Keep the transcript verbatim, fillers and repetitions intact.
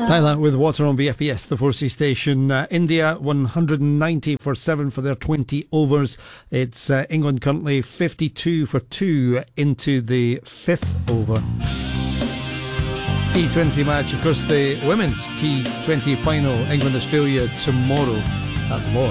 Tyler with Water on B F P S, the four C station. Uh, India one hundred ninety for seven for their twenty overs. It's uh, England currently fifty-two for two into the fifth over. T twenty match, of course, the women's T twenty final, England-Australia tomorrow at Lord's.